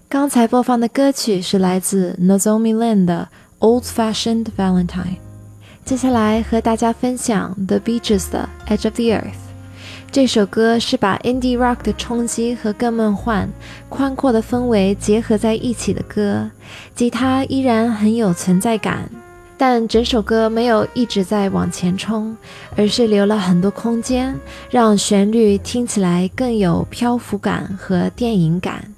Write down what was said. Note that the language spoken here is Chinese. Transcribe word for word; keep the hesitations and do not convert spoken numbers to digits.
刚才播放的歌曲是来自 Nozomi Lane 的 Old Fashioned Valentine。 接下来和大家分享 The Beaches 的 Edge of the Earth。 这首歌是把 Indie Rock 的冲击和更梦幻、宽阔的氛围结合在一起的歌，吉他依然很有存在感，但整首歌没有一直在往前冲，而是留了很多空间，让旋律听起来更有漂浮感和电影感。